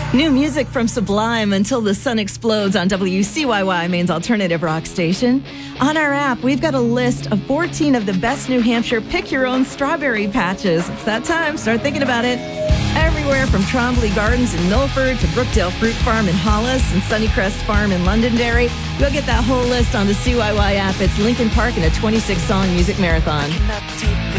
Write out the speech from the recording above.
New music from Sublime Until the Sun Explodes on WCYY, Maine's alternative rock station. On our app, we've got a list of 14 of the best New Hampshire pick-your-own strawberry patches. It's that time. Start thinking about it. Everywhere from Trombley Gardens in Milford to Brookdale Fruit Farm in Hollis and Sunnycrest Farm in Londonderry. You'll get that whole list on the CYY app. It's Lincoln Park in a 26-song music marathon.